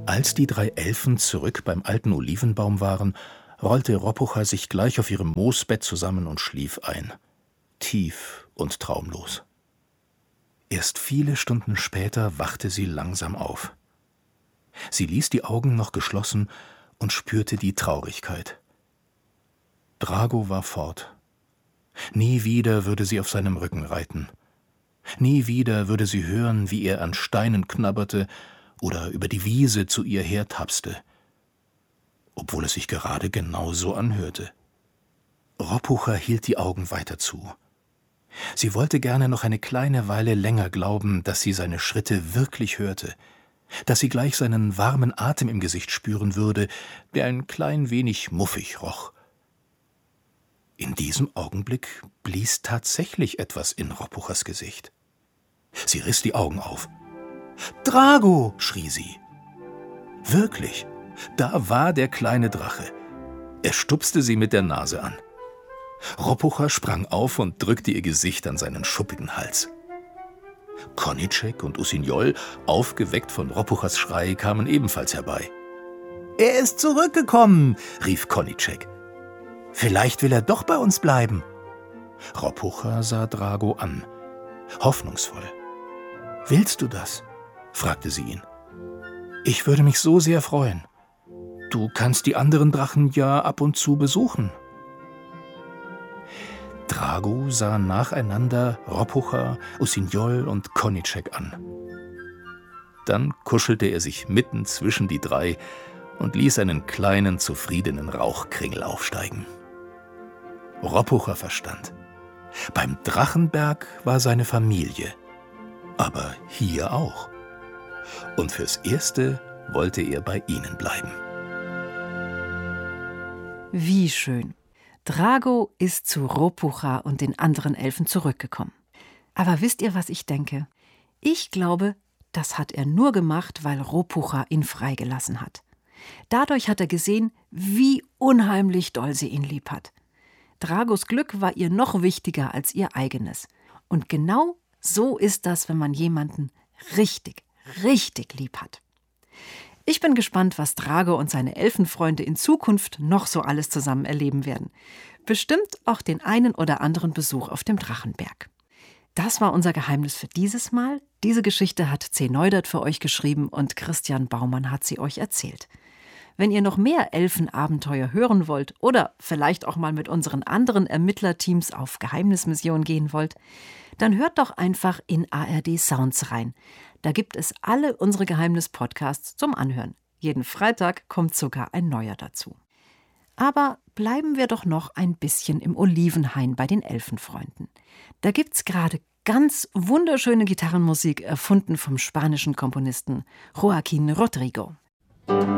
Als die 3 Elfen zurück beim alten Olivenbaum waren, rollte Ropucha sich gleich auf ihrem Moosbett zusammen und schlief ein. Tief und traumlos. Erst viele Stunden später wachte sie langsam auf. Sie ließ die Augen noch geschlossen und spürte die Traurigkeit. Drago war fort. Nie wieder würde sie auf seinem Rücken reiten. Nie wieder würde sie hören, wie er an Steinen knabberte oder über die Wiese zu ihr hertapste, obwohl es sich gerade genauso anhörte. Ropucha hielt die Augen weiter zu. Sie wollte gerne noch eine kleine Weile länger glauben, dass sie seine Schritte wirklich hörte, dass sie gleich seinen warmen Atem im Gesicht spüren würde, der ein klein wenig muffig roch. In diesem Augenblick blies tatsächlich etwas in Ropuchas Gesicht. Sie riss die Augen auf. »Drago!« schrie sie. Wirklich, da war der kleine Drache. Er stupste sie mit der Nase an. Ropucha sprang auf und drückte ihr Gesicht an seinen schuppigen Hals. Konicek und Usinjol, aufgeweckt von Ropuchas Schrei, kamen ebenfalls herbei. »Er ist zurückgekommen«, rief Konicek. »Vielleicht will er doch bei uns bleiben.« Ropucha sah Drago an, hoffnungsvoll. »Willst du das?« fragte sie ihn. »Ich würde mich so sehr freuen. Du kannst die anderen Drachen ja ab und zu besuchen.« Drago sah nacheinander Ropucha, Usinjol und Konicek an. Dann kuschelte er sich mitten zwischen die 3 und ließ einen kleinen, zufriedenen Rauchkringel aufsteigen. Ropucha verstand. Beim Drachenberg war seine Familie, aber hier auch. Und fürs Erste wollte er bei ihnen bleiben. Wie schön. Drago ist zu Ropucha und den anderen Elfen zurückgekommen. Aber wisst ihr, was ich denke? Ich glaube, das hat er nur gemacht, weil Ropucha ihn freigelassen hat. Dadurch hat er gesehen, wie unheimlich doll sie ihn lieb hat. Dragos Glück war ihr noch wichtiger als ihr eigenes. Und genau so ist das, wenn man jemanden richtig, richtig lieb hat. Ich bin gespannt, was Drago und seine Elfenfreunde in Zukunft noch so alles zusammen erleben werden. Bestimmt auch den einen oder anderen Besuch auf dem Drachenberg. Das war unser Geheimnis für dieses Mal. Diese Geschichte hat C. Neudert für euch geschrieben und Christian Baumann hat sie euch erzählt. Wenn ihr noch mehr Elfenabenteuer hören wollt oder vielleicht auch mal mit unseren anderen Ermittlerteams auf Geheimnismission gehen wollt, dann hört doch einfach in ARD Sounds rein. Da gibt es alle unsere Geheimnis-Podcasts zum Anhören. Jeden Freitag kommt sogar ein neuer dazu. Aber bleiben wir doch noch ein bisschen im Olivenhain bei den Elfenfreunden. Da gibt's gerade ganz wunderschöne Gitarrenmusik, erfunden vom spanischen Komponisten Joaquín Rodrigo.